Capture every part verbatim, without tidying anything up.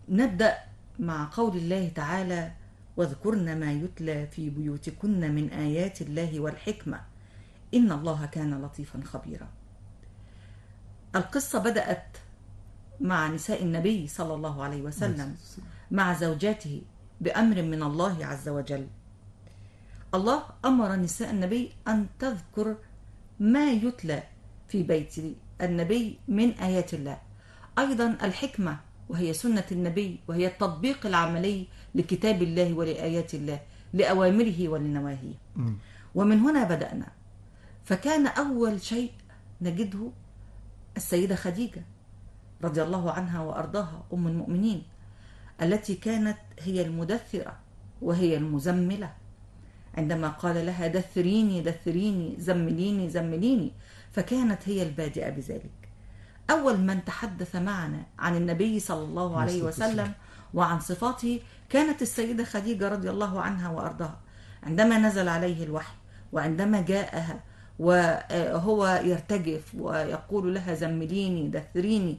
نبدأ مع قول الله تعالى: واذكرن ما يتلى في بيوتكن من آيات الله والحكمة إن الله كان لطيفا خبيرا. القصة بدأت مع نساء النبي صلى الله عليه وسلم مع زوجاته بأمر من الله عز وجل. الله أمر نساء النبي أن تذكر ما يتلى في بيت النبي من آيات الله، أيضا الحكمة وهي سنة النبي، وهي التطبيق العملي لكتاب الله ولآيات الله، لأوامره ولنواهيه. ومن هنا بدأنا. فكان أول شيء نجده السيدة خديجة رضي الله عنها وأرضاها أم المؤمنين، التي كانت هي المدثرة وهي المزملة، عندما قال لها دثريني دثريني زمليني زمليني، فكانت هي البادئة بذلك. أول من تحدث معنا عن النبي صلى الله عليه وسلم وعن صفاته كانت السيدة خديجة رضي الله عنها وأرضاها، عندما نزل عليه الوحي وعندما جاءها وهو يرتجف ويقول لها زمليني دثريني،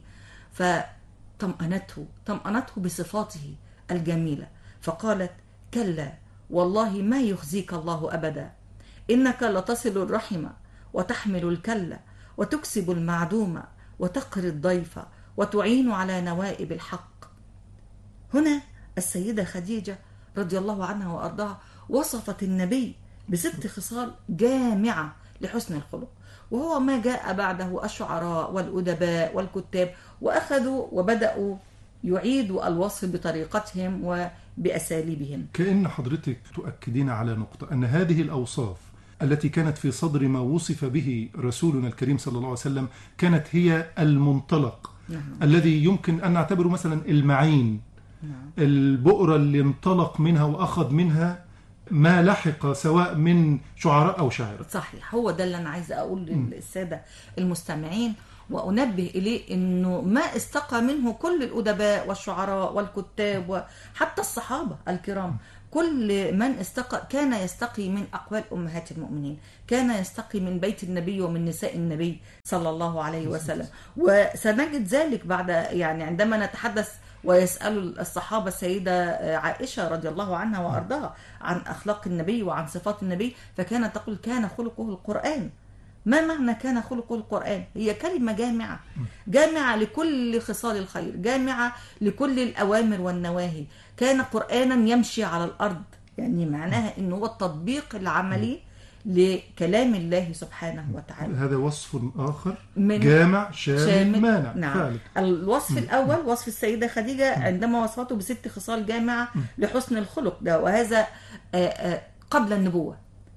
فطمأنته طمأنته بصفاته الجميلة، فقالت: كلا والله ما يخزيك الله أبدا، إنك لتصل الرحم وتحمل الكلة وتكسب المعدومة وتقري الضيف وتعين على نوائب الحق. هنا السيدة خديجة رضي الله عنها وأرضاها وصفت النبي بست خصال جامعة لحسن الخلق، وهو ما جاء بعده الشعراء والأدباء والكتاب وأخذوا وبدأوا يعيدوا الوصف بطريقتهم وبأساليبهم. كأن حضرتك تؤكدين على نقطة أن هذه الأوصاف التي كانت في صدر ما وصف به رسولنا الكريم صلى الله عليه وسلم كانت هي المنطلق. نعم. الذي يمكن أن نعتبره مثلا المعين. نعم. البؤرة اللي انطلق منها وأخذ منها ما لحق سواء من شعراء أو شاعر. صحيح، هو ده اللي أنا عايزة أقول للسادة المستمعين وأنبه إليه، أنه ما استقى منه كل الأدباء والشعراء والكتاب وحتى الصحابة الكرام. كل من استقى كان يستقي من أقوال أمهات المؤمنين، كان يستقي من بيت النبي ومن نساء النبي صلى الله عليه وسلم. وسنجد ذلك بعد يعني عندما نتحدث ويسأل الصحابة السيدة عائشة رضي الله عنها وأرضاها عن أخلاق النبي وعن صفات النبي، فكانت تقول: كان خلقه القرآن. ما معنى كان خلقه القرآن؟ هي كلمة جامعة، جامعة لكل خصال الخير، جامعة لكل الأوامر والنواهي. كان قرآنا يمشي على الأرض، يعني معناها أنه هو التطبيق العملي لكلام الله سبحانه وتعالى. هذا وصف آخر جامع شامل, شامل مانع. نعم. فعلا. الوصف الأول وصف السيدة خديجة عندما وصفته بست خصال جامعة لحسن الخلق ده، وهذا قبل النبوة،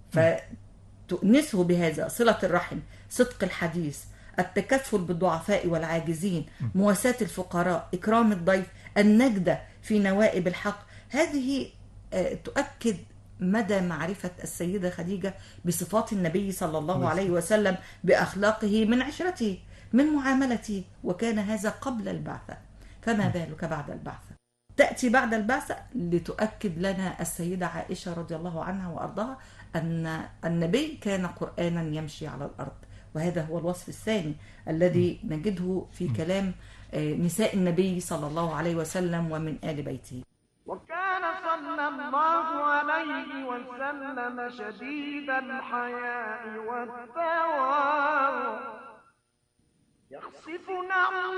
فتؤنسه بهذا صلة الرحم، صدق الحديث، التكفل بالضعفاء والعاجزين، مواساة الفقراء، إكرام الضيف، النجدة في نوائب الحق. هذه تؤكد مدى معرفة السيدة خديجة بصفات النبي صلى الله عليه وسلم، بأخلاقه، من عشرته، من معاملته، وكان هذا قبل البعثة، فما بالك بعد البعثة؟ تأتي بعد البعثة لتؤكد لنا السيدة عائشة رضي الله عنها وأرضاها أن النبي كان قرآنا يمشي على الأرض. وهذا هو الوصف الثاني الذي نجده في كلام نساء النبي صلى الله عليه وسلم ومن آل بيته. وكان صلى الله عليه وسلم شديد الحياء والتواضع، يخصف نعمه